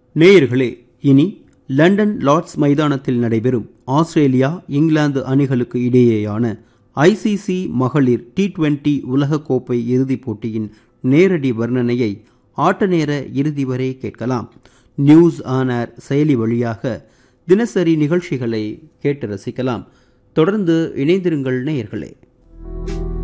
நேயர்களே, இனி London Lord's மைதானத்தில் நடைபெறும் ஆஸ்திரேலியா இங்கிலாந்து அணிகளுக்கு இடையேயான ஐசிசி மகளிர் T20 உலகக்கோப்பை இறுதிப் போட்டியின் நேரடி வர்ணனையை ஆட்ட நேர இறுதி வரை கேட்கலாம். நியூஸ் ஆன் ஏர் செயலி வழியாக தினசரி நிகழ்ச்சிகளை கேட்டு ரசிக்கலாம். தொடர்ந்து இணைந்திருங்கள் நேயர்களே.